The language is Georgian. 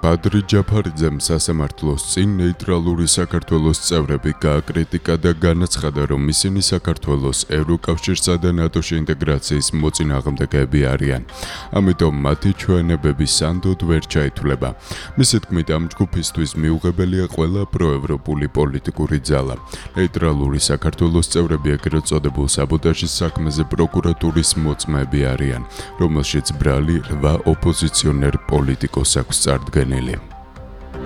ყადრი ჯაფარიძემ სასამართლოს წინ ნეიტრალური საქართველოს წევრები გააკრიტიკა და განაცხადა, რომ ისინი საქართველოს ევროკავშირსა და ნატოში ინტეგრაციის მოწინააღმდეგეები არიან. ამიტომ მათი ჩვენებები სანდოდ ვერ ჩაითვლება. მისი თქმით, ამ ჯგუფისთვის მიუღებელია ყველა პროევროპული პოლიტიკური ძალა. ნეიტრალური საქართველოს წევრები ეგრეთ წოდებულ საბოტაჟის საქმეზე პროკურატურის მოწმეები არიან, რომელშიც ბრალი 8 ოპოზიციონერ პოლიტიკოს აქვს წარდგენილი.